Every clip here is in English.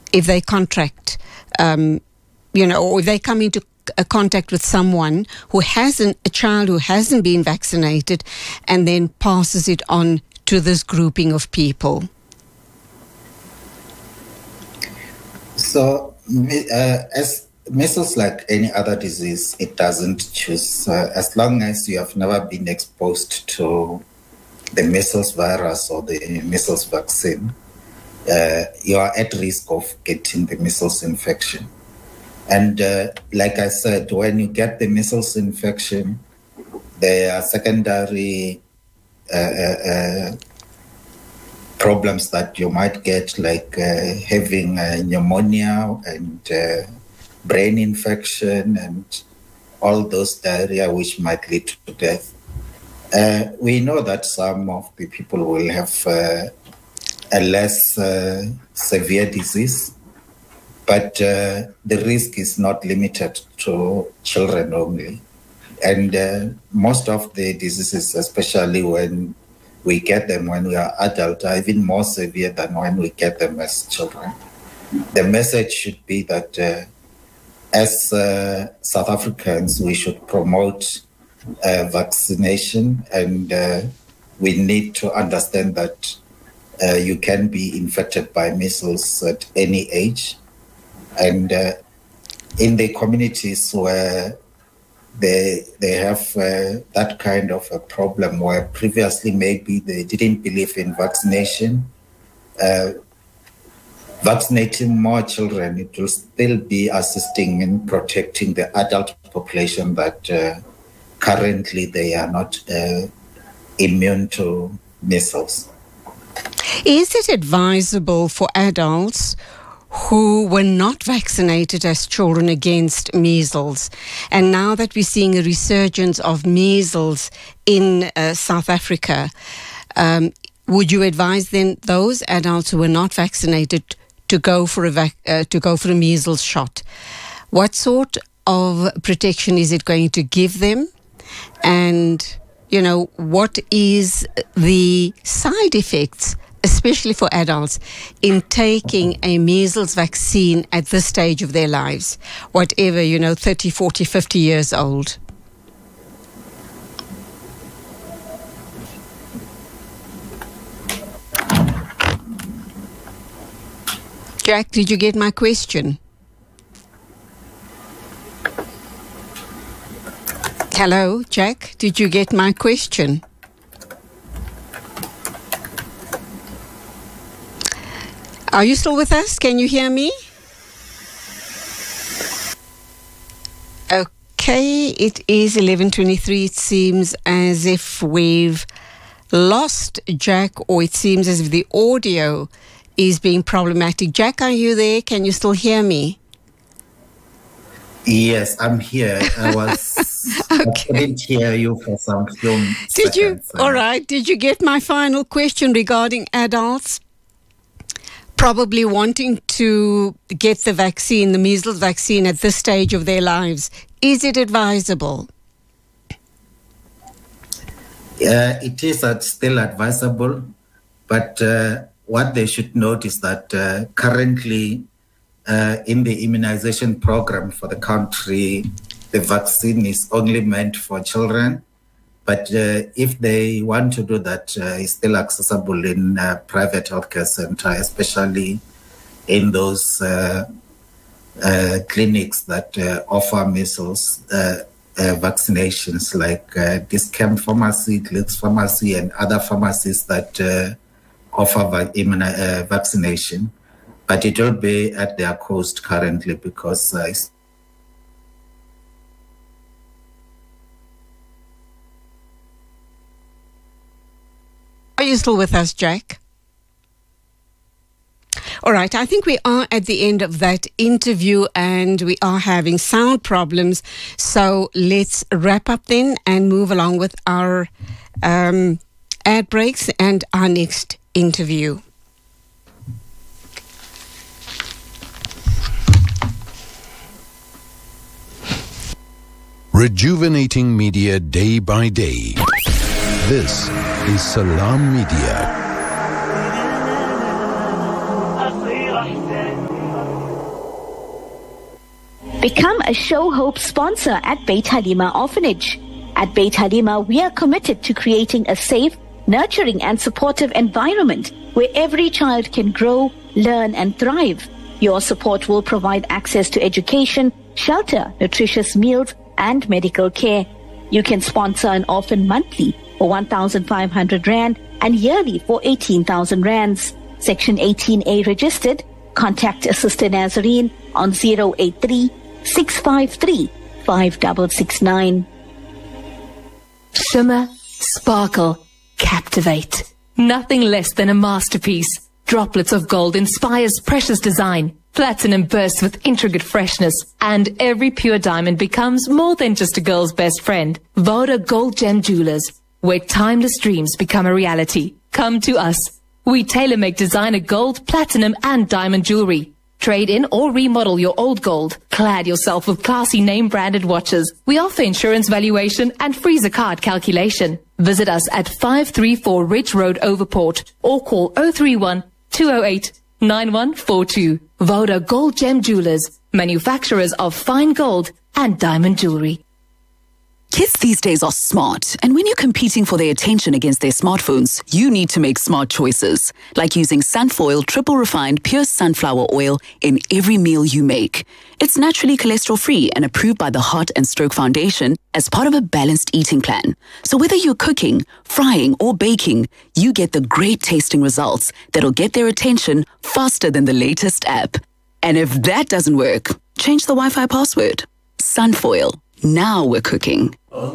if they contract, or if they come into a contact with someone a child who hasn't been vaccinated, and then passes it on to this grouping of people? So, as measles, like any other disease, it doesn't choose. As long as you have never been exposed to the measles virus or the measles vaccine, you are at risk of getting the measles infection. And like I said, when you get the measles infection, there are secondary problems that you might get, like having pneumonia and brain infection and all those diarrhea, which might lead to death. We know that some of the people will have a less severe disease, but the risk is not limited to children only. And most of the diseases, especially when we get them when we are adult, are even more severe than when we get them as children. The message should be that as South Africans, we should promote vaccination, and we need to understand that you can be infected by measles at any age. And in the communities where they have that kind of a problem, where previously maybe they didn't believe in vaccination, vaccinating more children, it will still be assisting in protecting the adult population that currently they are not immune to measles. Is it advisable for adults who were not vaccinated as children against measles, and now that we're seeing a resurgence of measles in South Africa, would you advise then those adults who were not vaccinated to go for a measles shot? What sort of protection is it going to give them? And, what is the side effects, especially for adults, in taking a measles vaccine at this stage of their lives, whatever, 30, 40, 50 years old? Jack, did you get my question? Hello, Jack, did you get my question? Are you still with us? Can you hear me? Okay, it is 11:23. It seems as if we've lost Jack, or it seems as if the audio is being problematic. Jack, are you there? Can you still hear me? Yes, I'm here. I couldn't hear you for some few Did you? seconds. All right. Did you get my final question regarding adults probably wanting to get the vaccine, the measles vaccine, at this stage of their lives? Is it advisable? It is still advisable, but what they should note is that currently in the immunization program for the country, the vaccine is only meant for children. But if they want to do that, it's still accessible in private healthcare center, especially in those clinics that offer measles vaccinations, like Dis-Chem Pharmacy, Clicks Pharmacy, and other pharmacies that offer vaccination. But it will be at their cost currently, because Are you still with us, Jack? All right, I think we are at the end of that interview, and we are having sound problems. So let's wrap up then and move along with our ad breaks and our next interview. Rejuvenating media day by day. This is Salam Media. Become a Show Hope sponsor at Beit Halima Orphanage. At Beit Halima, we are committed to creating a safe, nurturing and supportive environment where every child can grow, learn and thrive. Your support will provide access to education, shelter, nutritious meals and medical care. You can sponsor an orphan monthly for 1,500 Rand and yearly for 18,000 Rands. Section 18A registered. Contact Sister Nazarene on 083 653 5669. Shimmer, sparkle, captivate. Nothing less than a masterpiece. Droplets of gold inspires precious design. Platinum bursts with intricate freshness. And every pure diamond becomes more than just a girl's best friend. Voda Gold Gem Jewelers, where timeless dreams become a reality. Come to us. We tailor-make designer gold, platinum and diamond jewelry. Trade in or remodel your old gold. Clad yourself with classy name-branded watches. We offer insurance valuation and freezer card calculation. Visit us at 534 Ridge Road, Overport, or call 031 208 9142. Voda Gold Gem Jewelers, manufacturers of fine gold and diamond jewelry. Kids these days are smart, and when you're competing for their attention against their smartphones, you need to make smart choices, like using Sunfoil triple refined pure sunflower oil in every meal you make. It's naturally cholesterol-free and approved by the Heart and Stroke Foundation as part of a balanced eating plan. So whether you're cooking, frying, or baking, you get the great tasting results that'll get their attention faster than the latest app. And if that doesn't work, change the Wi-Fi password. Sunfoil. Now we're cooking.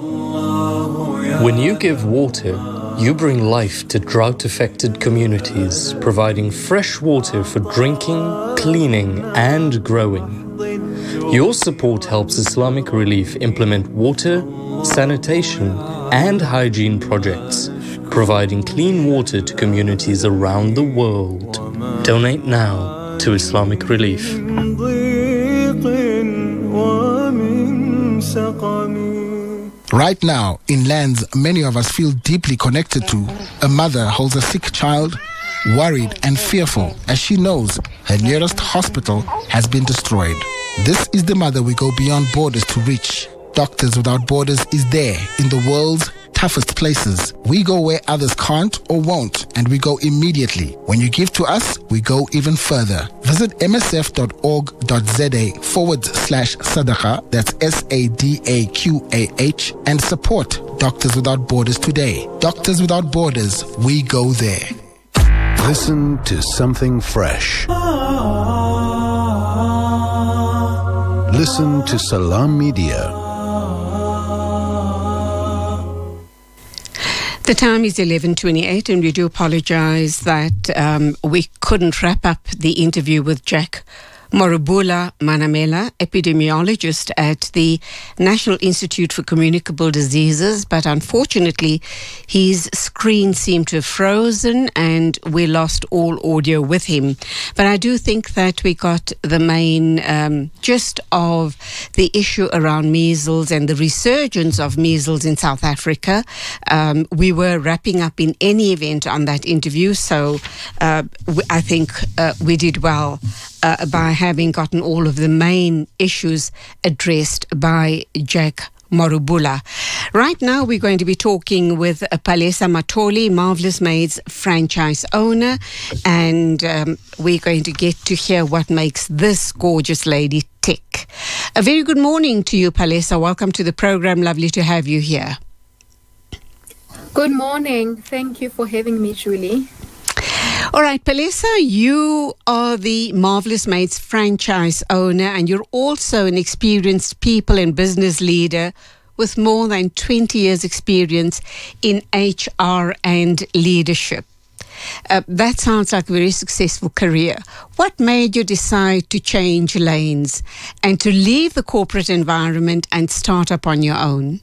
When you give water, you bring life to drought-affected communities, providing fresh water for drinking, cleaning, and growing. Your support helps Islamic Relief implement water, sanitation, and hygiene projects, providing clean water to communities around the world. Donate now to Islamic Relief. Right now, in lands many of us feel deeply connected to, a mother holds a sick child, worried and fearful as she knows her nearest hospital has been destroyed. This is the mother we go beyond borders to reach. Doctors Without Borders is there in the world's toughest places. We go where others can't or won't, and we go immediately. When you give to us, we go even further. Visit msf.org.za/sadaqa, that's SADAQAH, and support Doctors Without Borders today. Doctors Without Borders, we go there. Listen to something fresh. Listen to Salam Media. The time is 11:28, and we do apologize that we couldn't wrap up the interview with Jack Marubula Manamela, epidemiologist at the National Institute for Communicable Diseases, but unfortunately his screen seemed to have frozen and we lost all audio with him. But I do think that we got the main gist of the issue around measles and the resurgence of measles in South Africa. We were wrapping up in any event on that interview, so I think we did well by having gotten all of the main issues addressed by Jack Marubula. Right now we're going to be talking with Palesa Matoli, Marvelous Maids franchise owner, and we're going to get to hear what makes this gorgeous lady tick. A very good morning to you, Palesa. Welcome to the program. Lovely to have you here. Good morning. Thank you for having me, Julie. All right, Palesa, you are the Marvelous Maids franchise owner, and you're also an experienced people and business leader with more than 20 years experience in HR and leadership. That sounds like a very successful career. What made you decide to change lanes and to leave the corporate environment and start up on your own?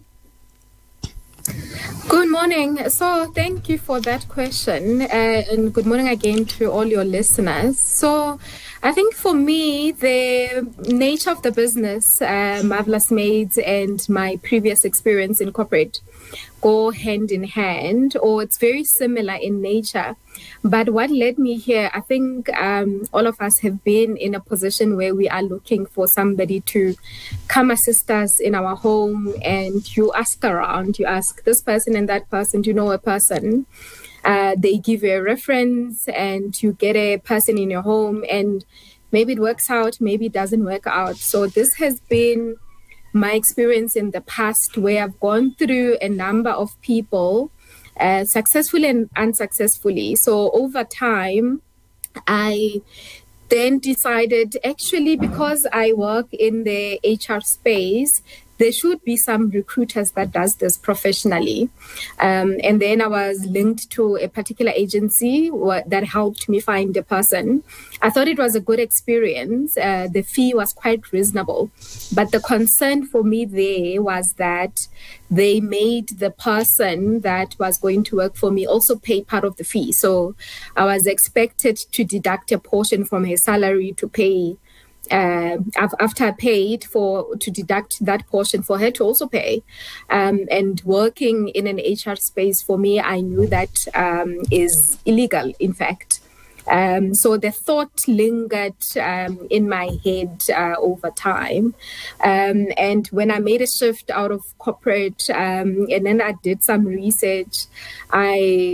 Good morning. So thank you for that question, and good morning again to all your listeners. So I think for me, the nature of the business, Marvelous Maids, and my previous experience in corporate go hand in hand, or it's very similar in nature. But what led me here, I think all of us have been in a position where we are looking for somebody to come assist us in our home, and you ask around, you ask this person and that person, do you know a person? They give you a reference and you get a person in your home, and maybe it works out, maybe it doesn't work out. So this has been my experience in the past, where I've gone through a number of people, successfully and unsuccessfully. So over time, I then decided, actually, because I work in the HR space, there should be some recruiters that does this professionally. And then I was linked to a particular agency that helped me find a person. I thought it was a good experience. The fee was quite reasonable. But the concern for me there was that they made the person that was going to work for me also pay part of the fee. So I was expected to deduct a portion from her salary to pay after I paid to deduct that portion for her to also pay. And working in an HR space, for me, I knew that is illegal, in fact. So the thought lingered in my head over time. And when I made a shift out of corporate, and then I did some research, I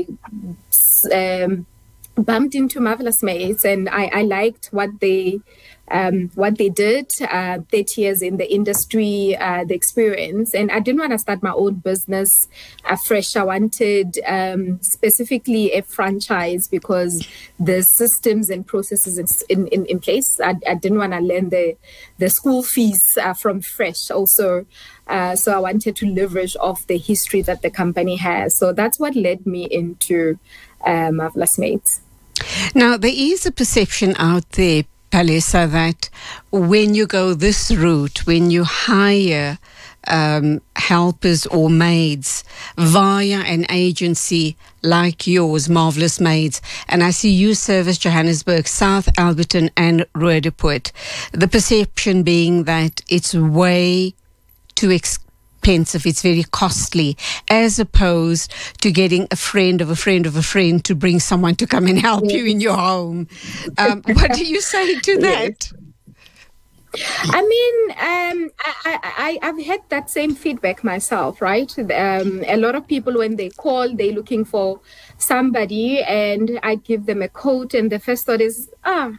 bumped into Marvelous Maids, and I liked what they did, 30 years in the industry, the experience. And I didn't want to start my own business afresh. I wanted specifically a franchise, because the systems and processes in place. I didn't want to learn the school fees from fresh also. So I wanted to leverage off the history that the company has. So that's what led me into Marvelous Maids. Now, there is a perception out there, Palesa, that when you go this route, when you hire helpers or maids via an agency like yours, Marvelous Maids, and I see you service Johannesburg, South Alberton and Roodepoort, the perception being that it's way too expensive, it's very costly, as opposed to getting a friend of a friend of a friend to bring someone to come and help you in your home. What do you say to that? I mean, I've had that same feedback myself, right? A lot of people, when they call, they're looking for somebody, and I give them a quote, and the first thought is,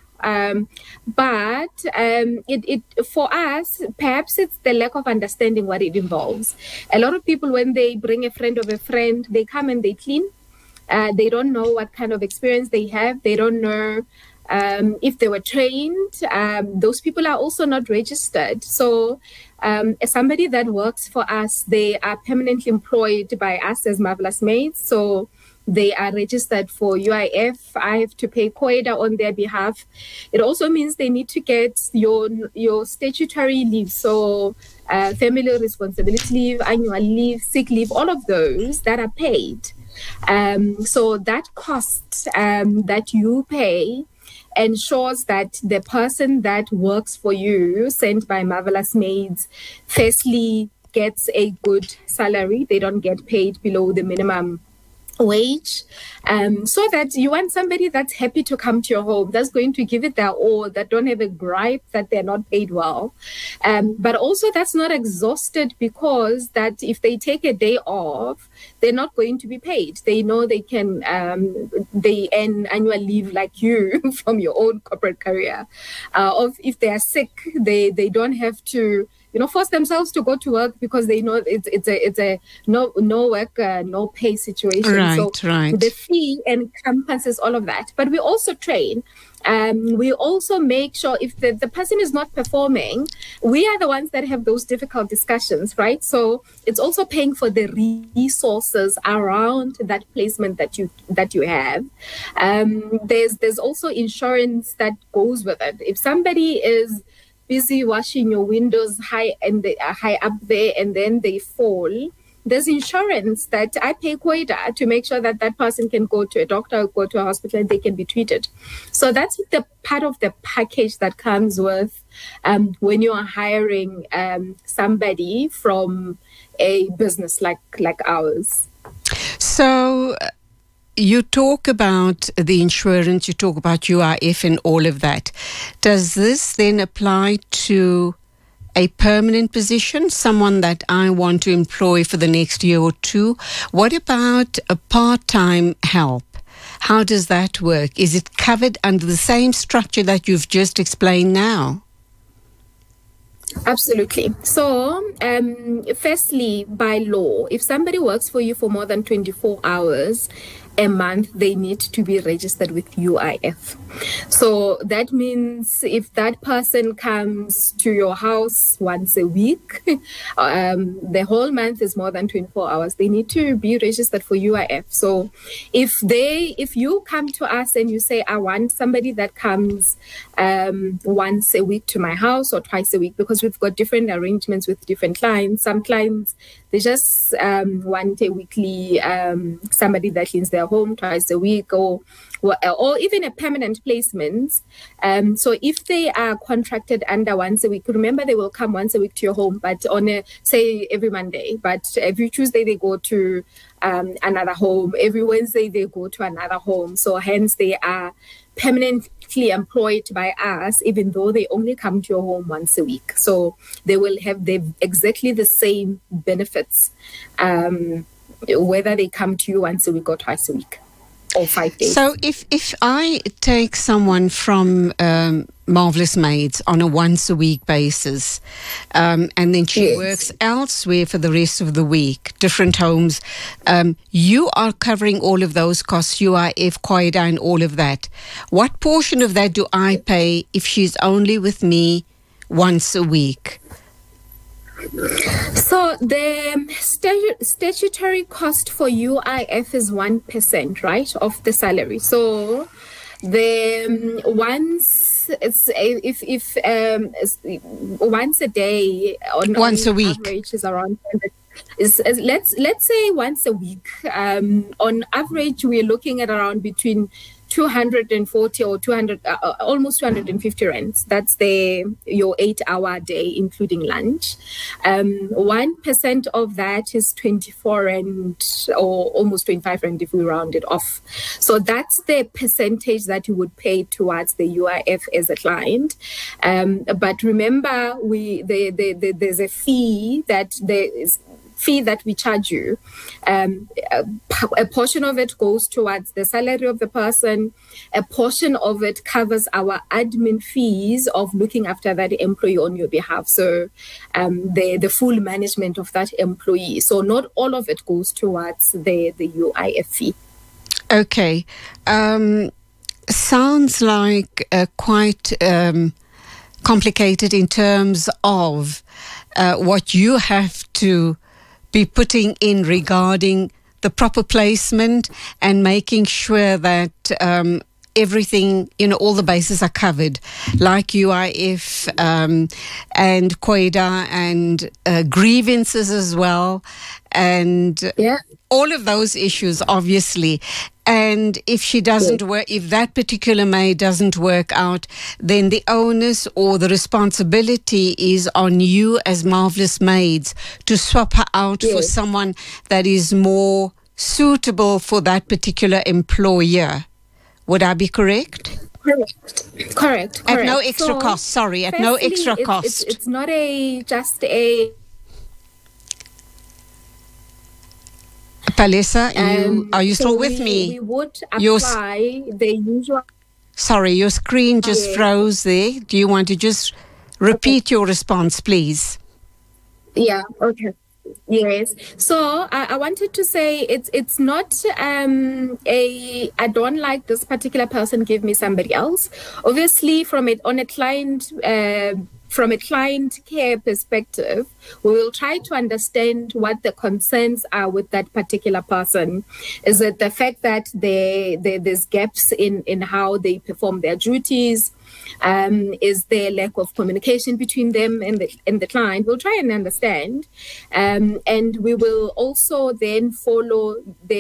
but it for us, perhaps it's the lack of understanding what it involves. A lot of people, when they bring a friend of a friend, they come and they clean. They don't know what kind of experience they have. They don't know if they were trained. Those people are also not registered. So as somebody that works for us, they are permanently employed by us as Marvelous Maids. So they are registered for UIF. I have to pay COIDA on their behalf. It also means they need to get your statutory leave. So family responsibility leave, annual leave, sick leave, all of those that are paid. So that cost that you pay ensures that the person that works for you, sent by Marvelous Maids, firstly gets a good salary. They don't get paid below the minimum wage, so that you want somebody that's happy to come to your home, that's going to give it their all, that don't have a gripe that they're not paid well, but also that's not exhausted, because that if they take a day off, they're not going to be paid. They know they can, they earn annual leave like you from your own corporate career. Or if they are sick, they don't have to force themselves to go to work, because they know it's a no work, no pay situation. Right, so right. The fee encompasses all of that. But we also train. We also make sure if the person is not performing, we are the ones that have those difficult discussions, right? So it's also paying for the resources around that placement that you have. There's also insurance that goes with it. If somebody is busy washing your windows high up there, and then they fall, there's insurance that I pay Kweda to make sure that that person can go to a doctor or go to a hospital and they can be treated. So that's the part of the package that comes with when you are hiring somebody from a business like ours. So you talk about the insurance, you talk about UIF and all of that. Does this then apply to a permanent position, someone that I want to employ for the next year or two? What about a part-time help? How does that work? Is it covered under the same structure that you've just explained now? Absolutely. So, firstly, by law, if somebody works for you for more than 24 hours a month, they need to be registered with UIF. So that means if that person comes to your house once a week, the whole month is more than 24 hours, they need to be registered for UIF. So if you come to us and you say, I want somebody that comes once a week to my house or twice a week, because we've got different arrangements with different clients. Some clients, they just want a weekly somebody that cleans their home twice a week, or even a permanent placement. So if they are contracted under once a week, remember they will come once a week to your home, but on say every Monday, but every Tuesday they go to another home, every Wednesday they go to another home. So hence they are permanently employed by us, even though they only come to your home once a week. So they will have exactly the same benefits, whether they come to you once a week or twice a week or 5 days. So if I take someone from Marvelous Maids on a once a week basis, and then she works elsewhere for the rest of the week, different homes, you are covering all of those costs, UIF, Kweda and all of that. What portion of that do I pay if she's only with me once a week? So the statutory cost for UIF is 1%, right, of the salary. So the once once a day on once a week average is around. Let's say once a week. On average, we're looking at around between 240 or 200, almost 250 rands. That's your 8-hour day, including lunch. 1% of that is 24 rand, or almost 25 rand if we round it off. So that's the percentage that you would pay towards the UIF as a client. But remember, there's a fee that we charge you. A portion of it goes towards the salary of the person. A portion of it covers our admin fees of looking after that employee on your behalf. So the full management of that employee. So not all of it goes towards the UIF fee. Okay. Sounds like quite complicated in terms of what you have to be putting in regarding the proper placement and making sure that everything, all the bases are covered, like UIF and Kweda and grievances as well, and all of those issues, obviously. And if she doesn't work, if that particular maid doesn't work out, then the onus or the responsibility is on you as Marvelous Maids to swap her out for someone that is more suitable for that particular employer. Would I be correct? Correct. At no extra cost. Sorry, at no extra cost. It's not just a. Palesa, are you still with me? We would apply the usual. Sorry, your screen just froze there. Do you want to just repeat your response, please? Yeah, okay. Yes. So I wanted to say it's not I don't like this particular person, give me somebody else. Obviously, from a client care perspective, we will try to understand what the concerns are with that particular person. Is it the fact that there's gaps in how they perform their duties? Is there lack of communication between them and the client? We'll try and understand. And we will also then follow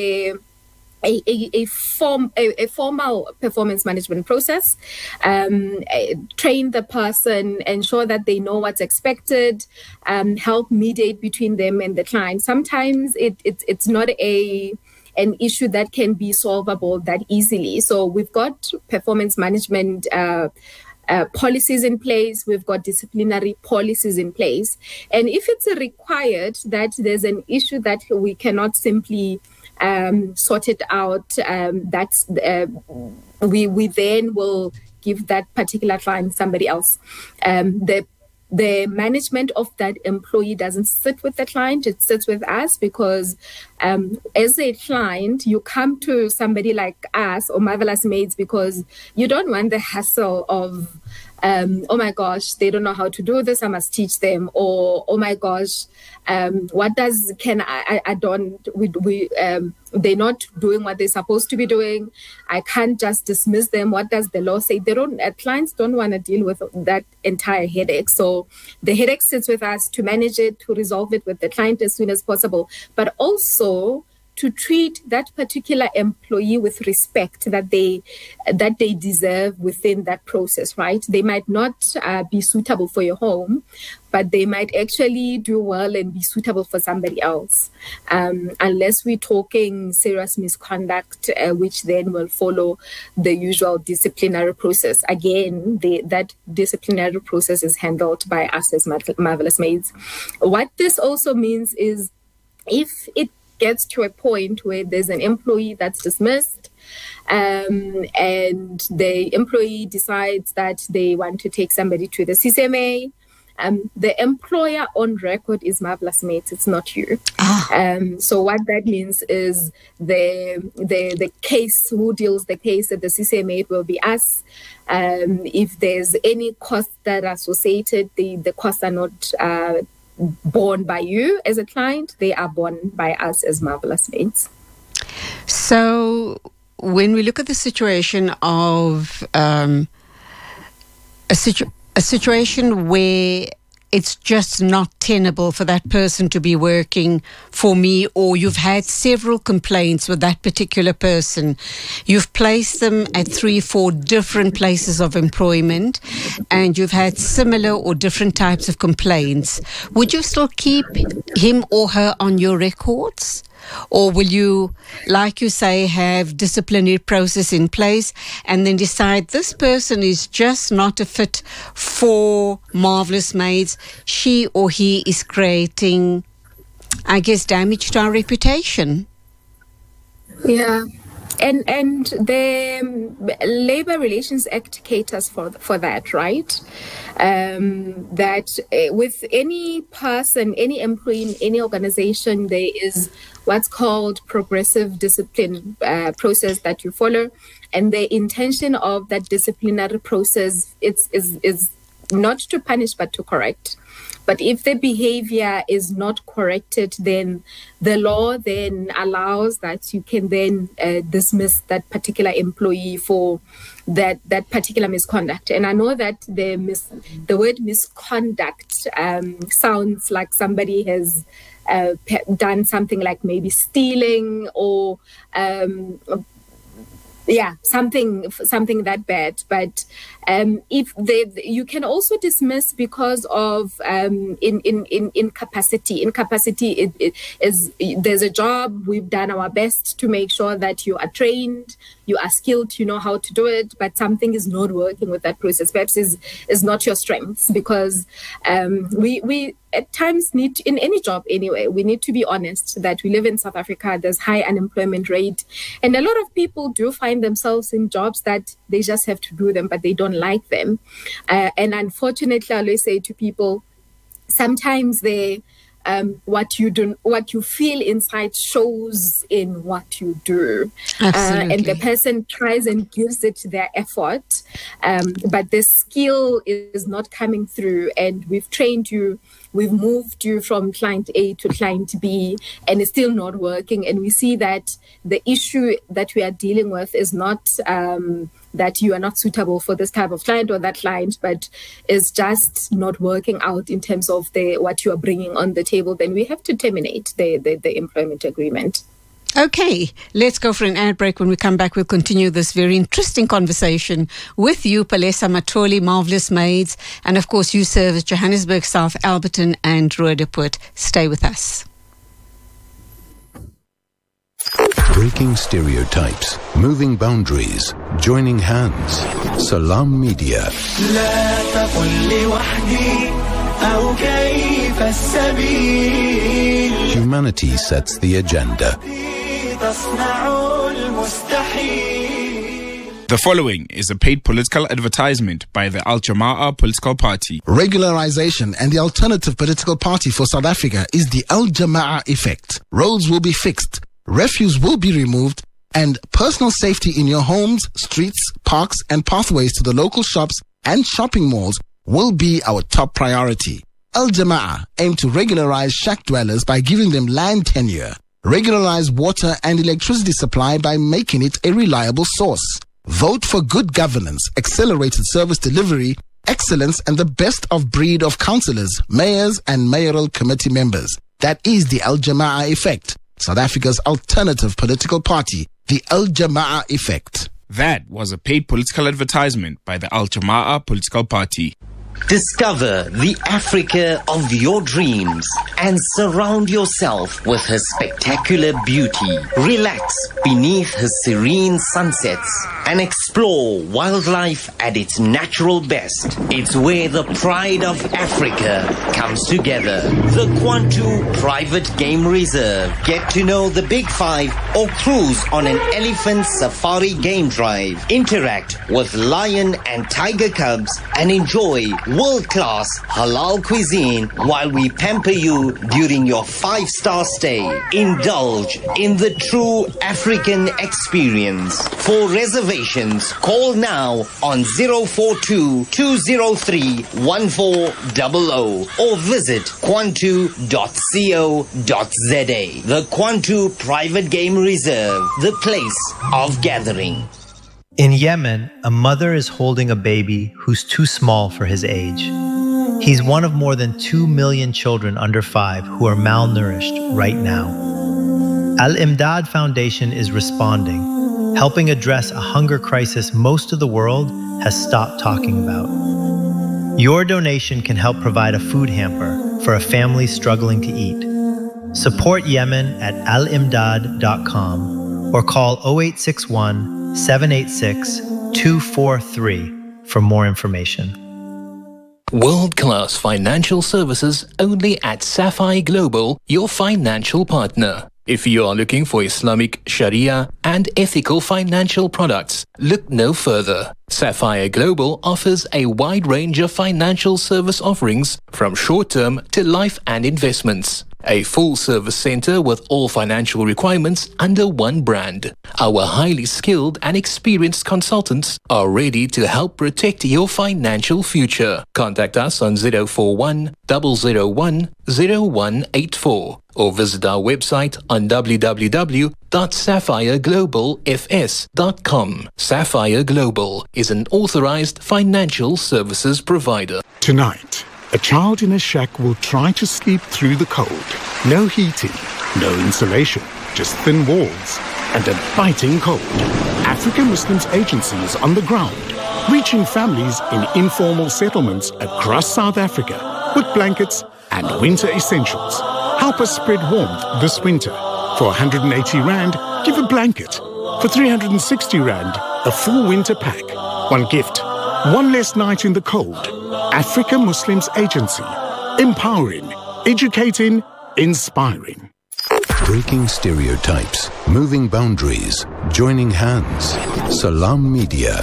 a formal performance management process, train the person, ensure that they know what's expected, help mediate between them and the client. Sometimes it's not an issue that can be solvable that easily. So we've got performance management policies in place, we've got disciplinary policies in place. And if it's required that there's an issue that we cannot simply sort it out, we then will give that particular client somebody else. The management of that employee doesn't sit with the client, it sits with us, because as a client, you come to somebody like us or Marvelous Maids because you don't want the hassle of oh my gosh, they don't know how to do this, I must teach them, or oh my gosh, they're not doing what they're supposed to be doing, I can't just dismiss them, what does the law say? Clients don't want to deal with that entire headache. So the headache sits with us to manage it, to resolve it with the client as soon as possible, but also to treat that particular employee with respect that they deserve within that process, right? They might not be suitable for your home, but they might actually do well and be suitable for somebody else. Unless we're talking serious misconduct, which then will follow the usual disciplinary process. Again, that disciplinary process is handled by us as Marvelous Maids. What this also means is if it gets to a point where there's an employee that's dismissed, and the employee decides that they want to take somebody to the CCMA, the employer on record is Marvelous Maids, it's not you. So what that means is the case, who deals the case at the CCMA, it will be us. If there's any costs that are associated, the costs are not borne by you as a client, they are borne by us as Marvelous Maids. So when we look at the situation of a situation where it's just not tenable for that person to be working for me, or you've had several complaints with that particular person, you've placed them at 3-4 different places of employment, and you've had similar or different types of complaints, would you still keep him or her on your records? Or will you, like you say, have disciplinary process in place and then decide this person is just not a fit for Marvelous Maids? She or he is creating, I guess, damage to our reputation. Yeah. And the Labour Relations Act caters for that, right? That with any person, any employee in any organization, there is what's called progressive discipline process that you follow. And the intention of that disciplinary process is not to punish, but to correct. But if the behavior is not corrected, then the law then allows that you can then dismiss that particular employee for that particular misconduct. And I know that the word misconduct sounds like somebody has done something like maybe stealing or something that bad. But if you can also dismiss because of incapacity. Incapacity is there's a job. We've done our best to make sure that you are trained, you are skilled, you know how to do it, but something is not working with that process. Perhaps is not your strengths, because we at times need, in any job anyway, we need to be honest that we live in South Africa, there's high unemployment rate, and a lot of people do find themselves in jobs that they just have to do them, but they don't like them. And unfortunately, I always say to people, sometimes what you feel inside shows in what you do. And the person tries and gives it their effort, but the skill is not coming through. And we've trained you, we've moved you from client A to client B, and it's still not working. And we see that the issue that we are dealing with is not that you are not suitable for this type of client or that client, but is just not working out in terms of what you are bringing on the table, then we have to terminate the employment agreement. Okay, let's go for an ad break. When we come back, we'll continue this very interesting conversation with you, Palesa Matholi, Marvelous Maids, and of course you serve at Johannesburg, South Alberton and Roodepoort. Stay with us. Breaking stereotypes, moving boundaries, joining hands. Salam Media. Humanity sets the agenda. The following is a paid political advertisement by the Al Jama'ah political party. Regularization and the alternative political party for South Africa is the Al Jama'ah effect. Roads will be fixed, refuse will be removed, and personal safety in your homes, streets, parks, and pathways to the local shops and shopping malls will be our top priority. Al Jama'ah aim to regularize shack dwellers by giving them land tenure, regularize water and electricity supply by making it a reliable source. Vote for good governance, accelerated service delivery, excellence, and the best of breed of councillors, mayors, and mayoral committee members. That is the Al Jama'ah effect, South Africa's alternative political party, the Al Jama'ah effect. That was a paid political advertisement by the Al Jama'ah political party. Discover the Africa of your dreams and surround yourself with her spectacular beauty. Relax beneath her serene sunsets and explore wildlife at its natural best. It's where the pride of Africa comes together. The Kwantu Private Game Reserve. Get to know the Big Five or cruise on an elephant safari game drive. Interact with lion and tiger cubs and enjoy world-class halal cuisine while we pamper you during your 5-star stay. Indulge in the true African experience. For reservations, call now on 042-203-1400 or visit kwantu.co.za. The Kwantu Private Game Reserve, the place of gathering. In Yemen, a mother is holding a baby who's too small for his age. He's one of more than 2 million children under 5 who are malnourished right now. Al Imdad Foundation is responding, helping address a hunger crisis most of the world has stopped talking about. Your donation can help provide a food hamper for a family struggling to eat. Support Yemen at alimdad.com or call 0861-786-243 for more information. World-class financial services only at Sapphire Global, your financial partner. If you are looking for Islamic, Sharia, and ethical financial products, look no further. Sapphire Global offers a wide range of financial service offerings from short-term to life and investments. A full-service center with all financial requirements under one brand. Our highly skilled and experienced consultants are ready to help protect your financial future. Contact us on 041 001 0184 or visit our website on www.sapphireglobalfs.com. Sapphire Global is an authorized financial services provider. Tonight, a child in a shack will try to sleep through the cold. No heating, no insulation, just thin walls and a biting cold. African Muslims Agency is on the ground, reaching families in informal settlements across South Africa with blankets and winter essentials. Help us spread warmth this winter. For 180 Rand, give a blanket. For 360 Rand, a full winter pack. One gift, one less night in the cold. Africa Muslims Agency. Empowering, educating, inspiring. Breaking stereotypes, moving boundaries, joining hands. Salam Media.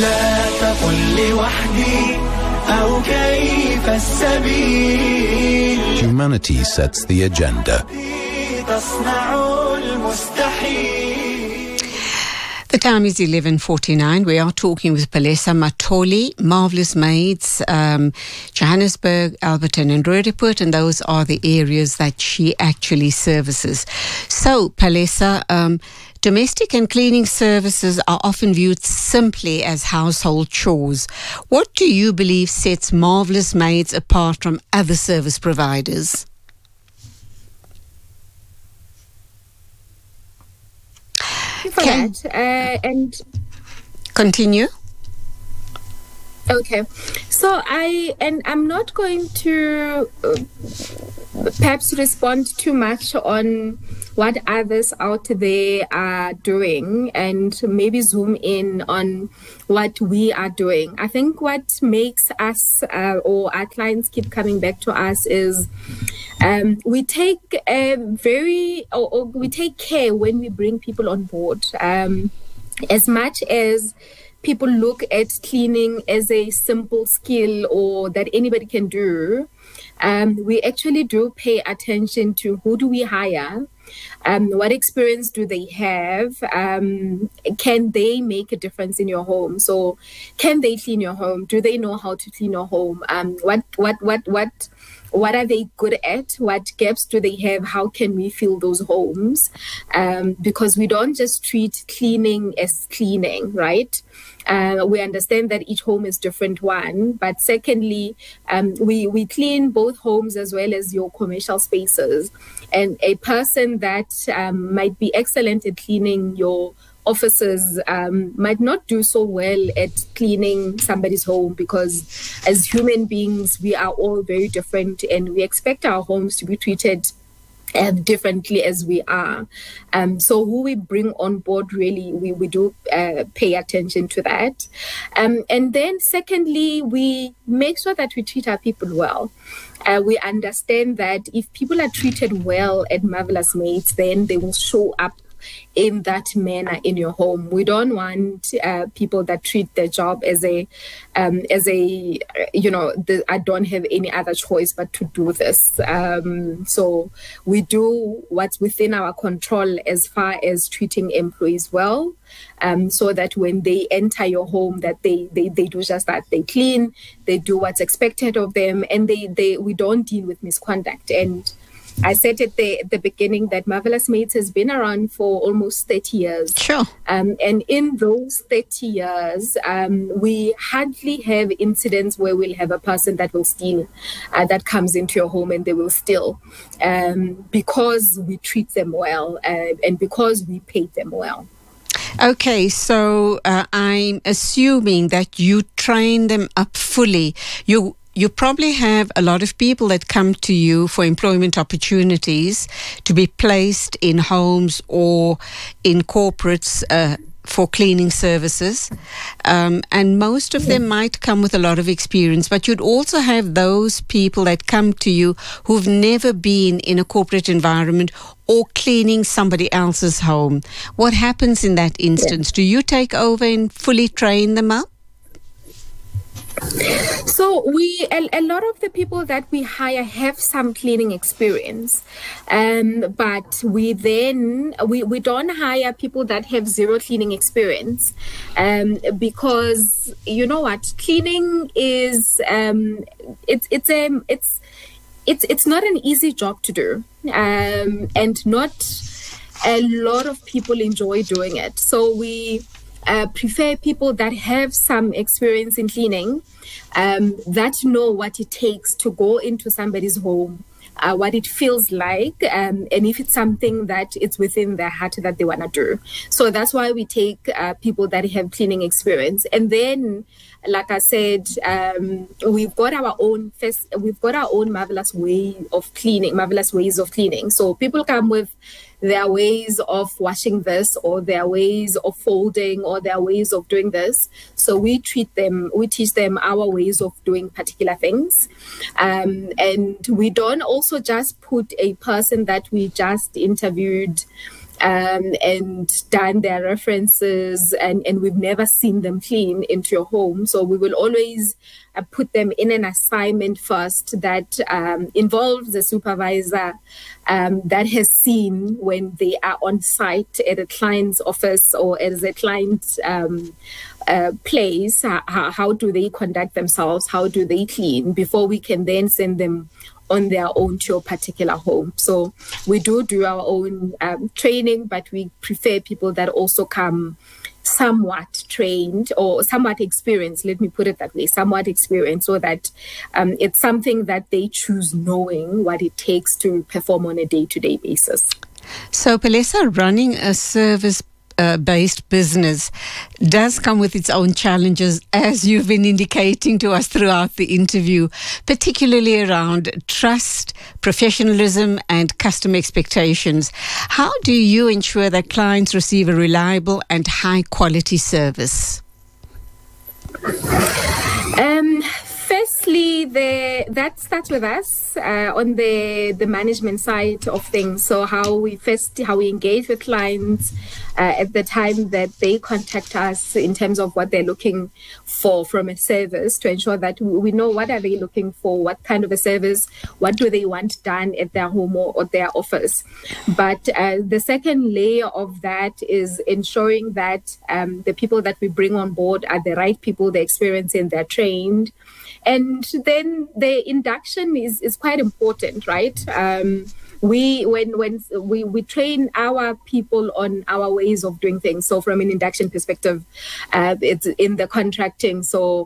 Humanity sets the agenda. The time is 11:49. We are talking with Palesa Matholi, Marvelous Maids, Johannesburg, Alberton and Roodepoort, and those are the areas that she actually services. So, Palesa, Domestic and cleaning services are often viewed simply as household chores. What do you believe sets Marvelous Maids apart from other service providers? And continue. Okay, so I'm not going to perhaps respond too much on what others out there are doing and maybe zoom in on what we are doing. I think what makes us or our clients keep coming back to us is we take we take care when we bring people on board. As much as people look at cleaning as a simple skill or that anybody can do, we actually do pay attention to who do we hire, what experience do they have, can they make a difference in your home? So can they clean your home? Do they know how to clean your home? What are they good at? What gaps do they have? How can we fill those homes? Because we don't just treat cleaning as cleaning, right? We understand that each home is different one. But secondly, we clean both homes as well as your commercial spaces. And a person that might be excellent at cleaning your offices might not do so well at cleaning somebody's home, because as human beings, we are all very different and we expect our homes to be treated differently as we are. So who we bring on board, really, we do pay attention to that. And then secondly, we make sure that we treat our people well. We understand that if people are treated well at Marvelous Maids, then they will show up in that manner in your home. We don't want people that treat their job as a I don't have any other choice but to do this. So we do what's within our control as far as treating employees well, so that when they enter your home, that they do just that. They clean, they do what's expected of them, and we don't deal with misconduct. And I said at the beginning that Marvelous Maids has been around for almost 30 years. Sure. And in those 30 years, we hardly have incidents where we'll have a person that will steal, that comes into your home and they will steal, because we treat them well and because we pay them well. Okay, so I'm assuming that you train them up fully. You probably have a lot of people that come to you for employment opportunities to be placed in homes or in corporates for cleaning services. And most of them might come with a lot of experience, but you'd also have those people that come to you who've never been in a corporate environment or cleaning somebody else's home. What happens in that instance? Do you take over and fully train them up? So a lot of the people that we hire have some cleaning experience, but we don't hire people that have zero cleaning experience, because you know what, cleaning is it's not an easy job to do, and not a lot of people enjoy doing it. So we prefer people that have some experience in cleaning, that know what it takes to go into somebody's home, what it feels like, and if it's something that it's within their heart that they want to do. So that's why we take people that have cleaning experience. And then, like I said, we've got our own marvelous ways of cleaning. So people come with their ways of washing this, or their ways of folding, or their ways of doing this. So we teach them our ways of doing particular things. And we don't also just put a person that we just interviewed and done their references, and we've never seen them clean into your home. So we will always put them in an assignment first that involves a supervisor that has seen when they are on site at a client's office or as a client place, how do they conduct themselves, how do they clean, before we can then send them on their own to your particular home. So we do our own training, but we prefer people that also come somewhat trained or somewhat experienced, let me put it that way, somewhat experienced, so that it's something that they choose knowing what it takes to perform on a day-to-day basis. So, Palesa, running a service-based business does come with its own challenges, as you've been indicating to us throughout the interview, particularly around trust, professionalism, and customer expectations. How do you ensure that clients receive a reliable and high-quality service? Firstly, that starts with us on the management side of things. So how we engage with clients at the time that they contact us in terms of what they're looking for from a service, to ensure that we know what are they looking for, what kind of a service, what do they want done at their home or their office. But the second layer of that is ensuring that the people that we bring on board are the right people, they're experienced and they're trained. And then the induction is quite important, right? We train our people on our ways of doing things. So from an induction perspective, it's in the contracting. So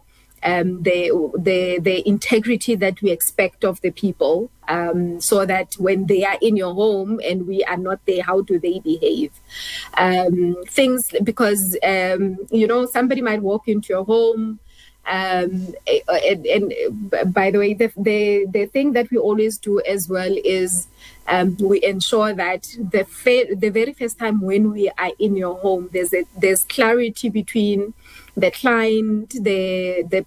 the integrity that we expect of the people, so that when they are in your home and we are not there, how do they behave? Things, because somebody might walk into your home. And by the way, the thing that we always do as well is we ensure that the very first time when we are in your home, there's clarity between the client, the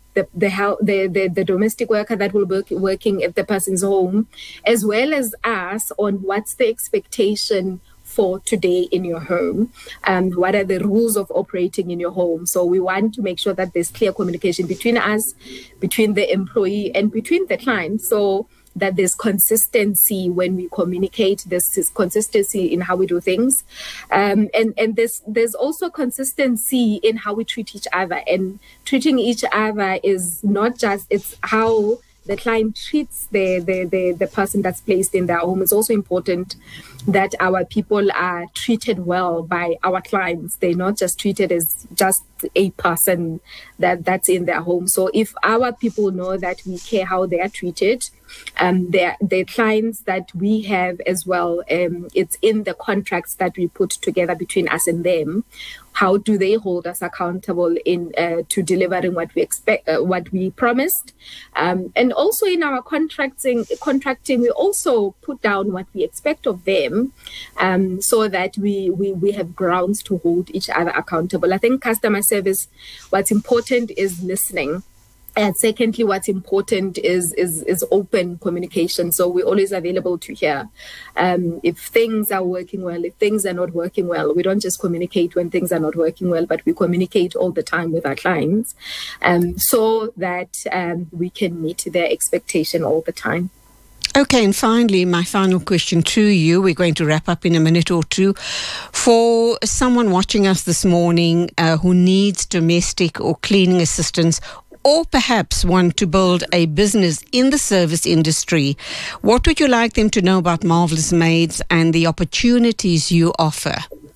domestic worker that will be working at the person's home, as well as us, on what's the expectation for today in your home, and what are the rules of operating in your home. So we want to make sure that there's clear communication between us, between the employee, and between the client, so that there's consistency when we communicate. There's consistency in how we do things, and there's also consistency in how we treat each other. And treating each other is not just, it's how the client treats the person that's placed in their home. It's also important that our people are treated well by our clients. They're not just treated as just a person that's in their home. So if our people know that we care how they are treated, the clients that we have as well, it's in the contracts that we put together between us and them. How do they hold us accountable to delivering what we expect, what we promised, and also in our contracting, we also put down what we expect of them, so that we have grounds to hold each other accountable. I think customer service, what's important is listening. And secondly, what's important is open communication. So we're always available to hear if things are working well, if things are not working well. We don't just communicate when things are not working well, but we communicate all the time with our clients, so that we can meet their expectation all the time. Okay, and finally, my final question to you. We're going to wrap up in a minute or two. For someone watching us this morning who needs domestic or cleaning assistance, or perhaps want to build a business in the service industry, what would you like them to know about Marvelous Maids and the opportunities you offer?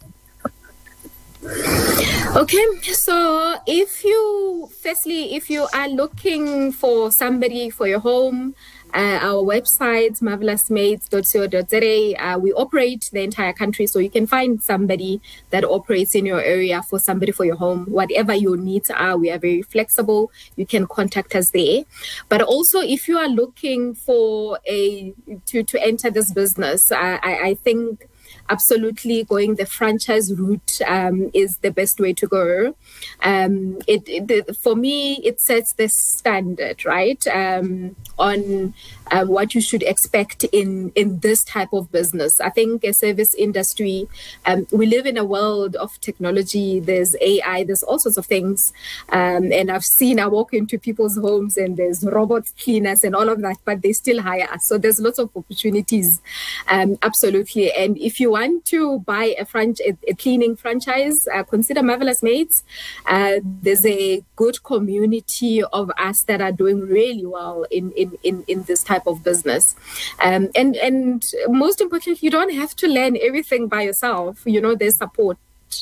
Okay, so if you are looking for somebody for your home, our website, marvelousmaids.co.za, we operate the entire country, so you can find somebody that operates in your area for somebody for your home. Whatever your needs are, we are very flexible. You can contact us there. But also, if you are looking for to enter this business, I think absolutely going the franchise route is the best way to go. For me, it sets the standard, right, on what you should expect in this type of business. I think a service industry, we live in a world of technology. There's AI, there's all sorts of things. And I walk into people's homes and there's robot cleaners and all of that, but they still hire us. So there's lots of opportunities, absolutely. And if you want to buy a cleaning franchise, consider Marvelous Maids. There's a good community of us that are doing really well in this type of business. And most importantly, you don't have to learn everything by yourself. There's support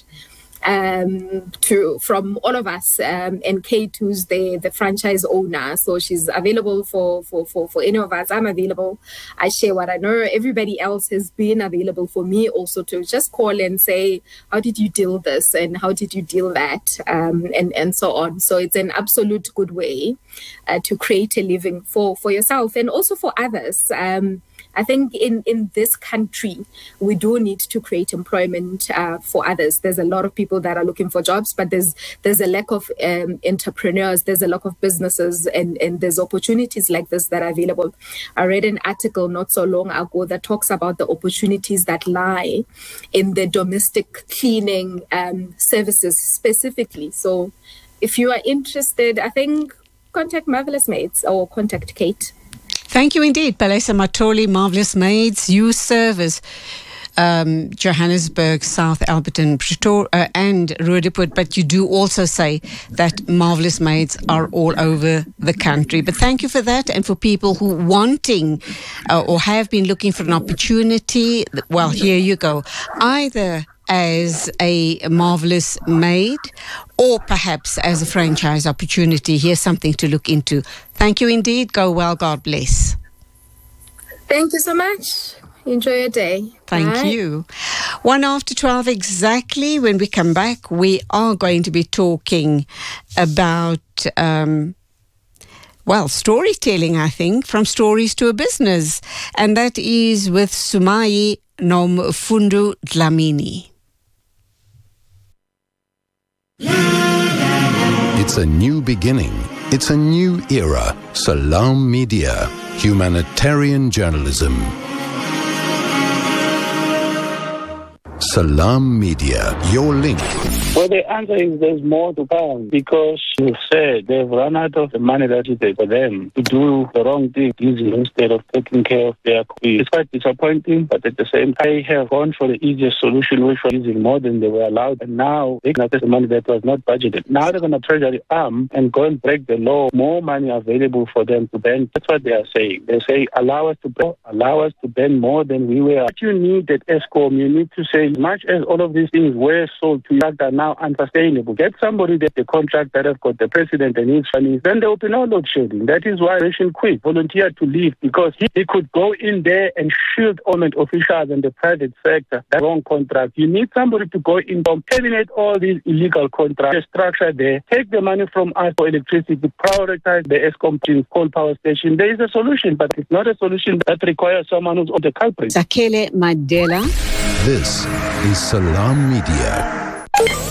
from all of us, and Kate, who's the franchise owner, so she's available for any of us. I'm available. I share what I know. Everybody else has been available for me also to just call and say, how did you deal this and how did you deal that, and so on. So it's an absolute good way to create a living for yourself and also for others. I think in this country, we do need to create employment for others. There's a lot of people that are looking for jobs, but there's a lack of entrepreneurs, there's a lack of businesses, and there's opportunities like this that are available. I read an article not so long ago that talks about the opportunities that lie in the domestic cleaning services specifically. So if you are interested, I think contact Marvelous Maids or contact Kate. Thank you indeed, Palesa Matoli, Marvelous Maids. You service Johannesburg, South Alberton, Pretoria, and Roodepoort, but you do also say that Marvelous Maids are all over the country. But thank you for that, and for people who wanting or have been looking for an opportunity, well, here you go. Either as a Marvelous Maid or perhaps as a franchise opportunity. Here's something to look into. Thank you indeed. Go well. God bless. Thank you so much. Enjoy your day. Thank you. 12 exactly. When we come back, we are going to be talking about, storytelling, I think, from stories to a business. And that is with Sumai Nomfundo Dlamini. It's a new beginning. It's a new era. Salam Media. Humanitarian journalism. Salam Media, your link. Well, the answer is there's more to come because you said they've run out of the money that is there for them to do the wrong thing instead of taking care of their community. It's quite disappointing, but at the same time, they have gone for the easiest solution, which was using more than they were allowed, and now they can access the money that was not budgeted. Now they're going to treasure the arm and go and break the law. More money available for them to spend. That's what they are saying. They say, allow us to spend more than we were. What you need at ESCOM, you need to say, as much as all of these things were sold to you that are now unsustainable, get somebody that the contract that have got the president and his funds, then there will be no load shedding. That is why Rachel quit, volunteered to leave, because he could go in there and shield government officials and the private sector. That wrong contract. You need somebody to go in and terminate all these illegal contracts, the structure there, take the money from us for electricity, prioritize the ESCOM coal power station. There is a solution, but it's not a solution that requires someone who's on the culprit. Zakele Mandela. This is Salam Media.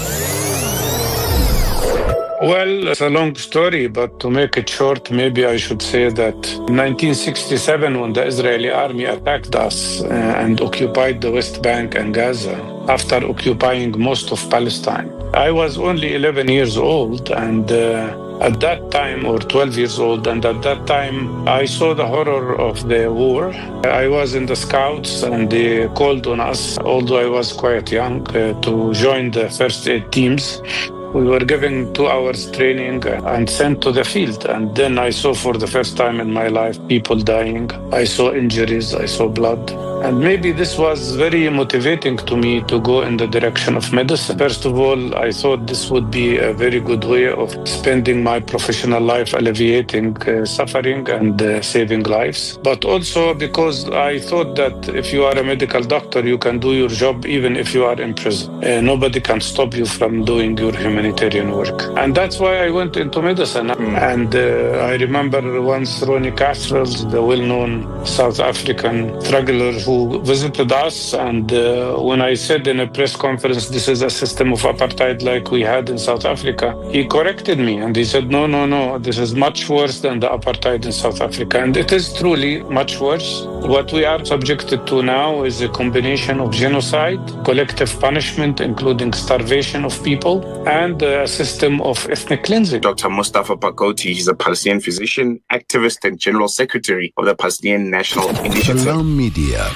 Well, it's a long story, but to make it short, maybe I should say that in 1967, when the Israeli army attacked us and occupied the West Bank and Gaza, after occupying most of Palestine, I was only 11 years old, and at that time, or 12 years old, and at that time, I saw the horror of the war. I was in the Scouts, and they called on us, although I was quite young, to join the first aid teams. We were given 2 hours training and sent to the field. And then I saw for the first time in my life people dying. I saw injuries, I saw blood. And maybe this was very motivating to me to go in the direction of medicine. First of all, I thought this would be a very good way of spending my professional life alleviating suffering and saving lives. But also because I thought that if you are a medical doctor, you can do your job even if you are in prison. Nobody can stop you from doing your humanitarian work. And that's why I went into medicine. And I remember once Ronnie Castrels, the well-known South African struggler who visited us, and when I said in a press conference, this is a system of apartheid like we had in South Africa, he corrected me and he said, no, this is much worse than the apartheid in South Africa. And it is truly much worse. What we are subjected to now is a combination of genocide, collective punishment, including starvation of people, and a system of ethnic cleansing. Dr. Mustafa Pakoti, he's a Palestinian physician, activist, and general secretary of the Palestinian National Initiative. Salam Media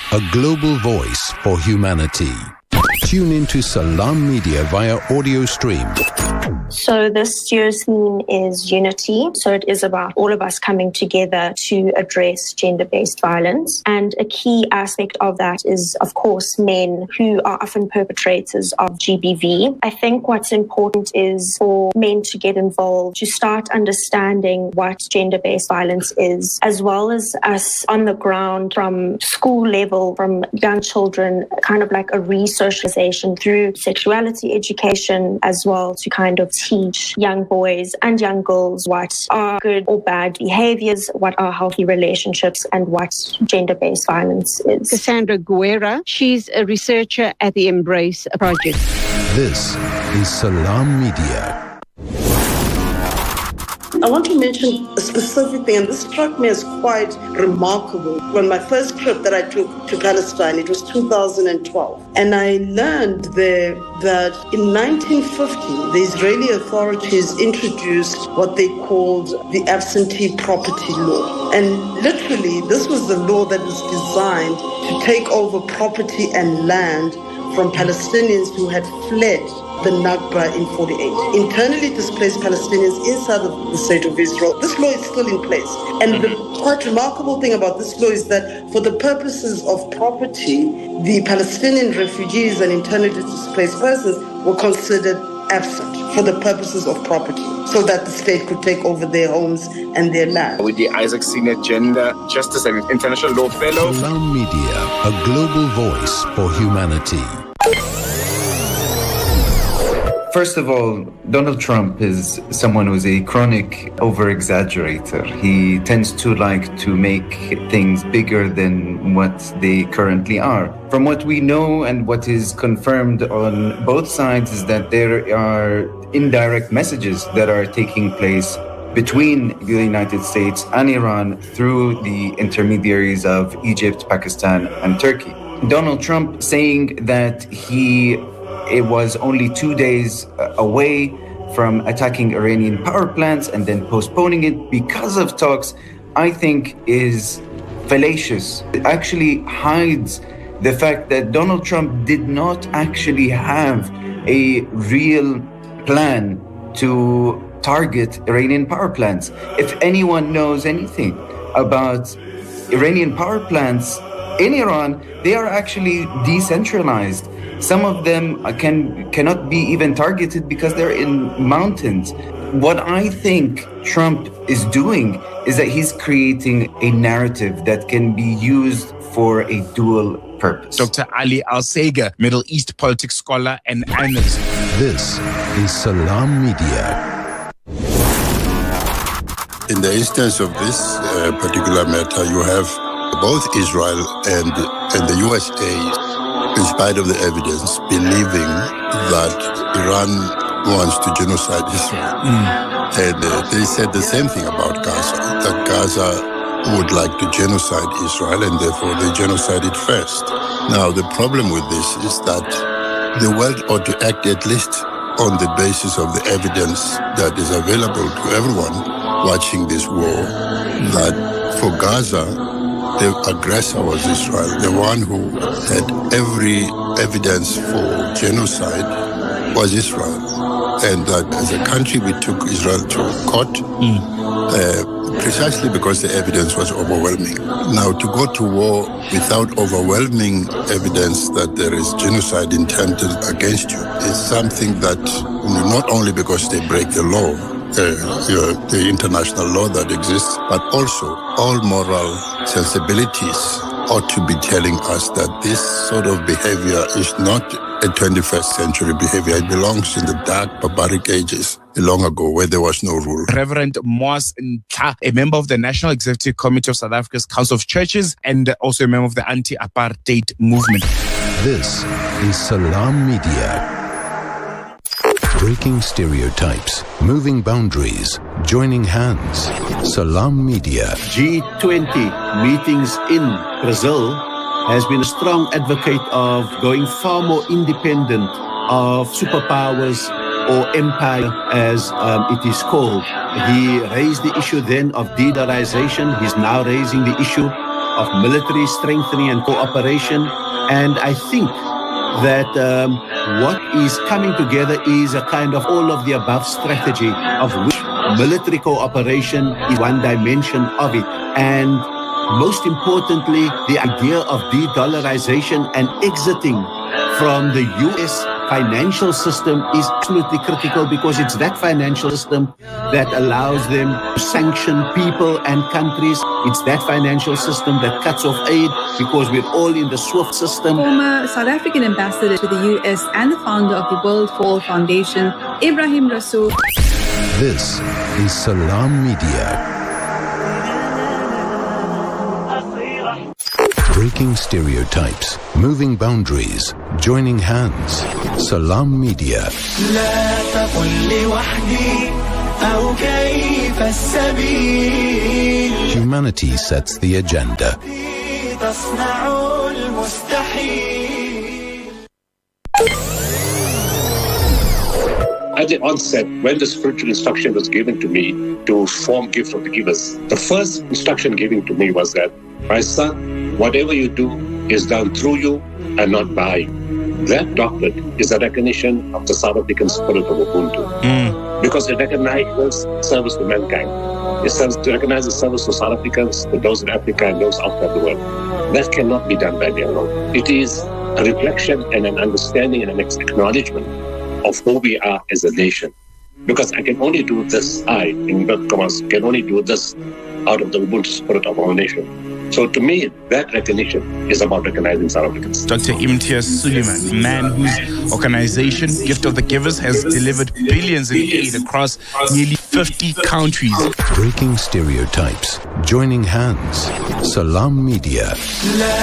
a global voice for humanity. Tune into Salam Media via audio stream. So this year's theme is unity. So it is about all of us coming together to address gender-based violence. And a key aspect of that is, of course, men who are often perpetrators of GBV. I think what's important is for men to get involved, to start understanding what gender-based violence is, as well as us on the ground from school level, from young children, kind of like a re-socialization through sexuality education as well, to kind of teach young boys and young girls what are good or bad behaviors, what are healthy relationships, and what gender-based violence is. Cassandra Guerra, she's a researcher at the Embrace Project. This is Salam Media. I want to mention a specific thing, and this struck me as quite remarkable. When my first trip that I took to Palestine, it was 2012, and I learned there that in 1950, the Israeli authorities introduced what they called the absentee property law. And literally, this was the law that was designed to take over property and land from Palestinians who had fled the Nakba in 48. Internally displaced Palestinians inside of the state of Israel. This law is still in place. And the quite remarkable thing about this law is that for the purposes of property, the Palestinian refugees and internally displaced persons were considered absent for the purposes of property, so that the state could take over their homes and their land. With the Isaac Senior Gender Justice and International Law Fellow. Salam Media, a global voice for humanity. First of all, Donald Trump is someone who's a chronic over-exaggerator. He tends to like to make things bigger than what they currently are. From what we know and what is confirmed on both sides is that there are indirect messages that are taking place between the United States and Iran through the intermediaries of Egypt, Pakistan, and Turkey. Donald Trump saying that it was only 2 days away from attacking Iranian power plants and then postponing it because of talks, I think is fallacious. It actually hides the fact that Donald Trump did not actually have a real plan to target Iranian power plants. If anyone knows anything about Iranian power plants in Iran, they are actually decentralized. Some of them cannot be even targeted because they're in mountains. What I think Trump is doing is that he's creating a narrative that can be used for a dual purpose. Dr. Ali Al-Sega, Middle East politics scholar and analyst. This is Salam Media. In the instance of this particular matter, you have both Israel and the USA, in spite of the evidence, believing that Iran wants to genocide Israel. And they said the same thing about Gaza, that Gaza would like to genocide Israel and therefore they genocided first. Now, the problem with this is that the world ought to act at least on the basis of the evidence that is available to everyone watching this war, that for Gaza, the aggressor was Israel. The one who had every evidence for genocide was Israel. And that as a country, we took Israel to court precisely because the evidence was overwhelming. Now, to go to war without overwhelming evidence that there is genocide intended against you is something that, not only because they break the law, the international law that exists, but also all moral sensibilities ought to be telling us that this sort of behavior is not a 21st century behavior. It belongs in the dark, barbaric ages long ago where there was no rule. Reverend Moas Ntla, a member of the National Executive Committee of South Africa's Council of Churches and also a member of the anti-apartheid movement. This is Salam Media. Breaking stereotypes, moving boundaries, joining hands. Salam Media. G20 meetings in Brazil has been a strong advocate of going far more independent of superpowers or empire, as it is called. He raised the issue then of de-dollarization. He's now raising the issue of military strengthening and cooperation. And I think that what is coming together is a kind of all of the above strategy, of which military cooperation is one dimension of it. And most importantly, the idea of de-dollarization and exiting from the U.S. financial system is absolutely critical, because it's that financial system that allows them to sanction people and countries. It's that financial system that cuts off aid, because we're all in the SWIFT system. Former South African ambassador to the U.S. and the founder of the World for All Foundation, Ebrahim Rasool. This is Salam Media. Breaking stereotypes, moving boundaries, joining hands. Salam Media. Humanity sets the agenda. At the onset, when the spiritual instruction was given to me to form Gift of the Givers, the first instruction given to me was that, my son, whatever you do is done through you and not by you. That doctrine is a recognition of the South African spirit of Ubuntu. Because it recognizes service to mankind. It recognizes service to South Africans, to those in Africa and those outside the world. That cannot be done by me alone. It is a reflection and an understanding and an acknowledgement of who we are as a nation. Because I can only do this, in inverted commas, can only do this out of the Ubuntu spirit of our nation. So to me, that recognition is about recognizing South Africans. Dr. Imtiaz Sooliman, a man whose organization, Gift of the Givers, has delivered billions in aid across nearly 50 countries. Breaking stereotypes, joining hands. Salam Media.